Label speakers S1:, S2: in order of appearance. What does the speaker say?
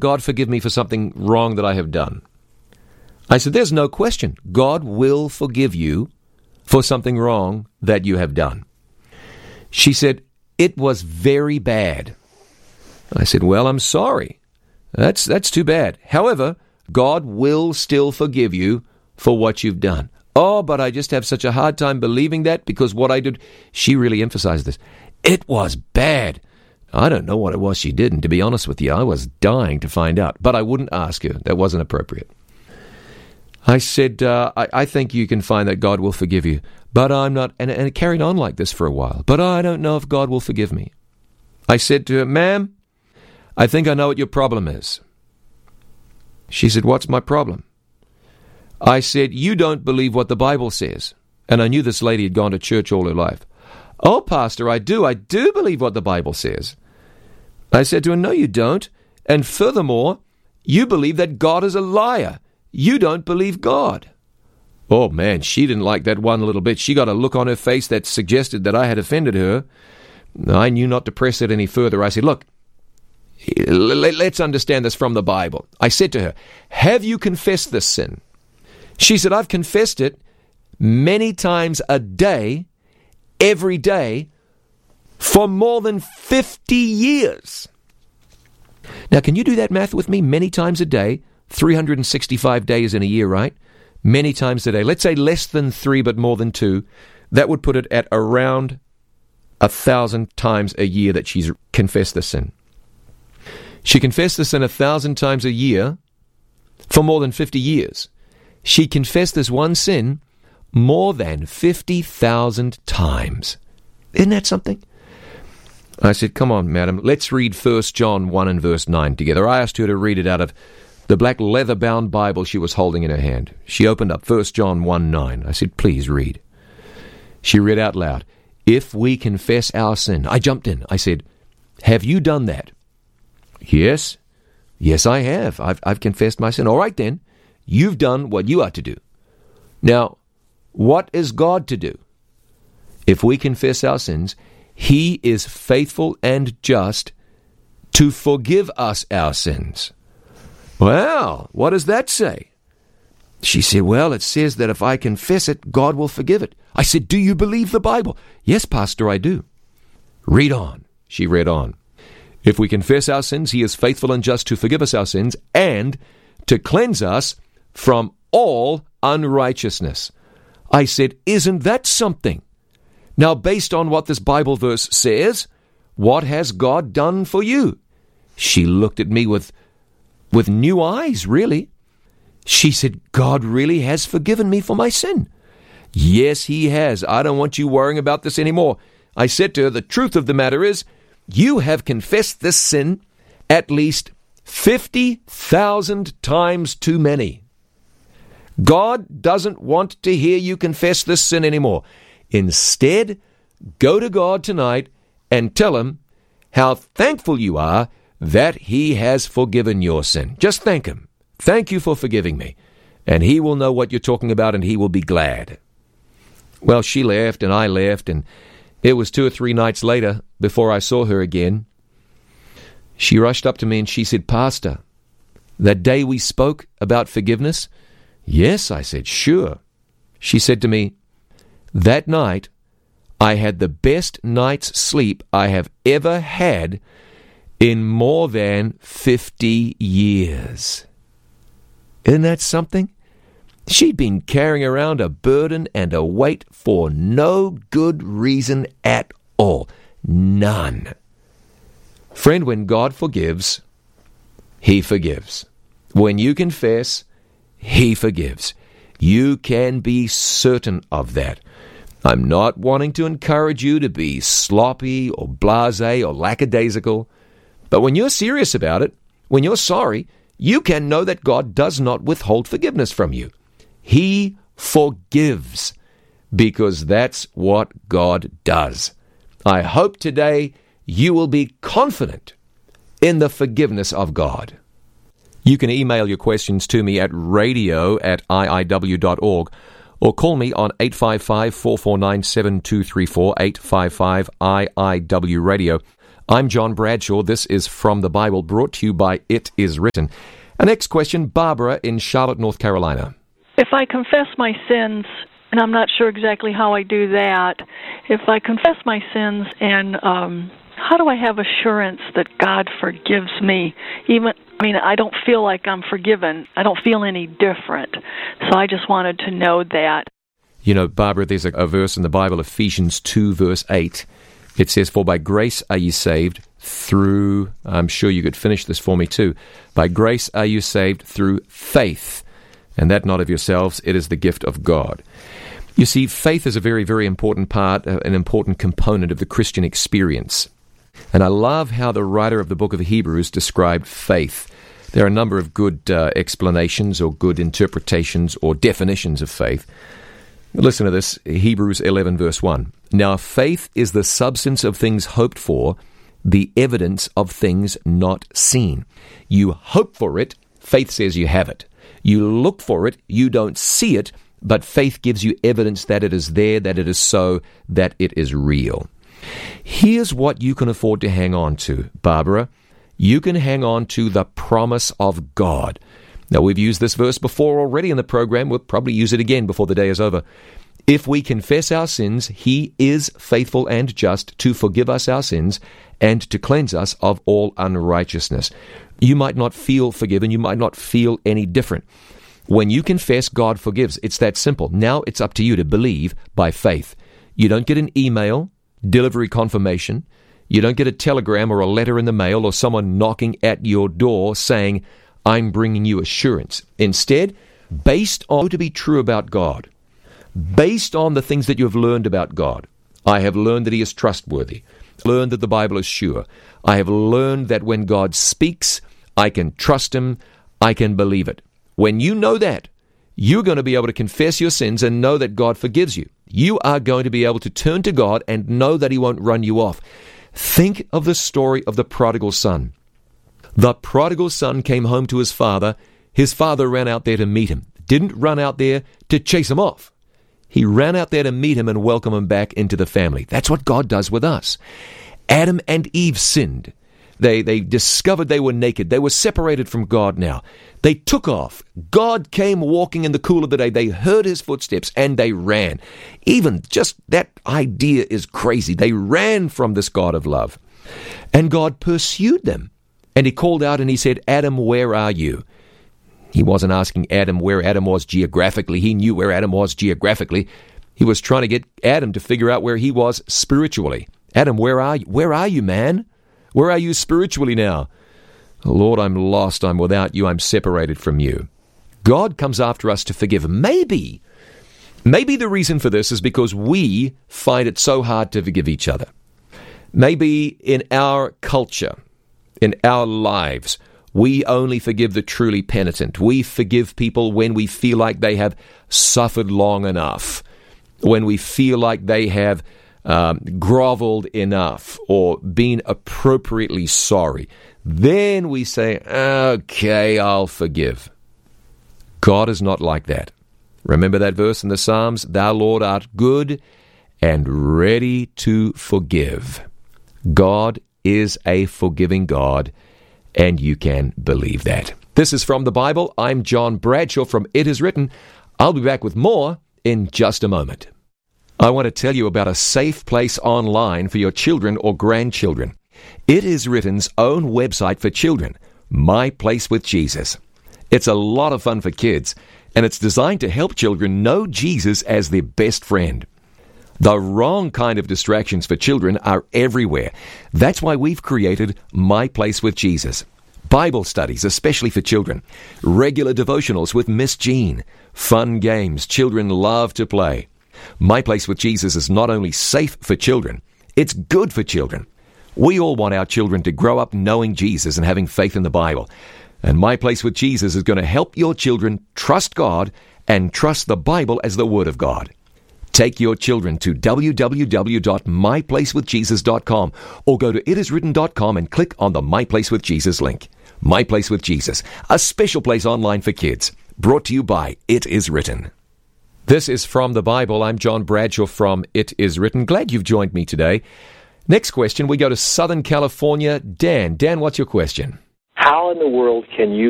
S1: God forgive me for something wrong that I have done? I said, there's no question. God will forgive you for something wrong that you have done. She said, it was very bad. I said, well, I'm sorry. That's too bad. However, God will still forgive you for what you've done. Oh, but I just have such a hard time believing that because what I did, she really emphasized this. It was bad. I don't know what it was she did, and to be honest with you, I was dying to find out, but I wouldn't ask her. That wasn't appropriate. I said, I think you can find that God will forgive you, but I'm not, and it carried on like this for a while, but I don't know if God will forgive me. I said to her, ma'am, I think I know what your problem is. She said, what's my problem? I said, you don't believe what the Bible says. And I knew this lady had gone to church all her life. Oh, Pastor, I do believe what the Bible says. I said to her, no, you don't. And furthermore, you believe that God is a liar. You don't believe God. Oh, man, she didn't like that one little bit. She got a look on her face that suggested that I had offended her. I knew not to press it any further. I said, look, let's understand this from the Bible. I said to her, have you confessed this sin? She said, I've confessed it many times a day, every day, for more than 50 years. Now, can you do that math with me? Many times a day, 365 days in a year, right? Many times a day. Let's say less than 3, but more than 2. That would put it at around 1,000 times a year that she's confessed the sin. She confessed the sin 1,000 times a year for more than 50 years. She confessed this one sin more than 50,000 times. Isn't that something? I said, come on, madam, let's read 1 John 1 and verse 9 together. I asked her to read it out of the black leather-bound Bible she was holding in her hand. She opened up 1 John 1:9. I said, please read. She read out loud, if we confess our sin. I jumped in. I said, have you done that? Yes. Yes, I have. I've confessed my sin. All right, then. You've done what you are to do. Now, what is God to do? If we confess our sins, He is faithful and just to forgive us our sins. Well, what does that say? She said, well, it says that if I confess it, God will forgive it. I said, do you believe the Bible? Yes, Pastor, I do. Read on. She read on. If we confess our sins, He is faithful and just to forgive us our sins and to cleanse us from all unrighteousness. I said, isn't that something? Now, based on what this Bible verse says, what has God done for you? She looked at me with new eyes, really. She said, God really has forgiven me for my sin. Yes, He has. I don't want you worrying about this anymore. I said to her, the truth of the matter is, you have confessed this sin at least 50,000 times too many. God doesn't want to hear you confess this sin anymore. Instead, go to God tonight and tell Him how thankful you are that He has forgiven your sin. Just thank Him. Thank you for forgiving me. And He will know what you're talking about, and He will be glad. Well, she laughed, and I laughed, and it was 2 or 3 nights later before I saw her again. She rushed up to me and she said, Pastor, that day we spoke about forgiveness? Yes, I said, sure. She said to me, that night I had the best night's sleep I have ever had in more than 50 years. Isn't that something? She'd been carrying around a burden and a weight for no good reason at all. None. Friend, when God forgives, He forgives. When you confess, He forgives. You can be certain of that. I'm not wanting to encourage you to be sloppy or blasé or lackadaisical, but when you're serious about it, when you're sorry, you can know that God does not withhold forgiveness from you. He forgives, because that's what God does. I hope today you will be confident in the forgiveness of God. You can email your questions to me at radio@iiw.org or call me on 855-449-7234, 855-IIW-radio. I'm John Bradshaw. This is From the Bible, brought to you by It Is Written. Our next question, Barbara in Charlotte, North Carolina.
S2: If I confess my sins, and I'm not sure exactly how I do that, if I confess my sins, and how do I have assurance that God forgives me? I don't feel like I'm forgiven. I don't feel any different. So I just wanted to know that.
S1: You know, Barbara, there's a verse in the Bible, Ephesians 2, verse 8. It says, "For by grace are you saved through," I'm sure you could finish this for me too, "by grace are you saved through faith, and that not of yourselves, it is the gift of God." You see, faith is a very, very important part, an important component of the Christian experience. And I love how the writer of the book of Hebrews described faith. There are a number of good explanations or good interpretations or definitions of faith. Listen to this, Hebrews 11, verse 1. "Now faith is the substance of things hoped for, the evidence of things not seen." You hope for it, faith says you have it. You look for it, you don't see it, but faith gives you evidence that it is there, that it is so, that it is real. Here's what you can afford to hang on to, Barbara. You can hang on to the promise of God. Now, we've used this verse before already in the program. We'll probably use it again before the day is over. "If we confess our sins, He is faithful and just to forgive us our sins and to cleanse us of all unrighteousness." You might not feel forgiven. You might not feel any different. When you confess, God forgives. It's that simple. Now it's up to you to believe by faith. You don't get an email, delivery confirmation. You don't get a telegram or a letter in the mail or someone knocking at your door saying, "I'm bringing you assurance." Instead, based on to be true about God, based on the things that you have learned about God. I have learned that He is trustworthy. Learned that the Bible is sure. I have learned that when God speaks, I can trust Him. I can believe it. When you know that, you're going to be able to confess your sins and know that God forgives you. You are going to be able to turn to God and know that He won't run you off. Think of the story of the prodigal son. The prodigal son came home to his father. His father ran out there to meet him. Didn't run out there to chase him off. He ran out there to meet him and welcome him back into the family. That's what God does with us. Adam and Eve sinned. They discovered they were naked. They were separated from God now. They took off. God came walking in the cool of the day. They heard His footsteps and they ran. Even just that idea is crazy. They ran from this God of love. And God pursued them. And He called out and He said, "Adam, where are you?" He wasn't asking Adam where Adam was geographically. He knew where Adam was geographically. He was trying to get Adam to figure out where he was spiritually. "Adam, where are you? Where are you, man? Where are you spiritually now?" "Lord, I'm lost. I'm without you. I'm separated from you." God comes after us to forgive. Maybe the reason for this is because we find it so hard to forgive each other. Maybe in our culture, in our lives, we only forgive the truly penitent. We forgive people when we feel like they have suffered long enough, when we feel like they have groveled enough or been appropriately sorry. Then we say, "Okay, I'll forgive." God is not like that. Remember that verse in the Psalms? "Thou, Lord, art good and ready to forgive." God is a forgiving God, and you can believe that. This is From the Bible. I'm John Bradshaw from It Is Written. I'll be back with more in just a moment. I want to tell you about a safe place online for your children or grandchildren. It Is Written's own website for children, My Place with Jesus. It's a lot of fun for kids, and it's designed to help children know Jesus as their best friend. The wrong kind of distractions for children are everywhere. That's why we've created My Place with Jesus. Bible studies, especially for children. Regular devotionals with Miss Jean. Fun games children love to play. My Place with Jesus is not only safe for children, it's good for children. We all want our children to grow up knowing Jesus and having faith in the Bible. And My Place with Jesus is going to help your children trust God and trust the Bible as the Word of God. Take your children to www.myplacewithjesus.com or go to itiswritten.com and click on the My Place with Jesus link. My Place with Jesus, a special place online for kids. Brought to you by It Is Written. This is From the Bible. I'm John Bradshaw from It Is Written. Glad you've joined me today. Next question, we go to Southern California. Dan, what's your question?
S3: How in the world can you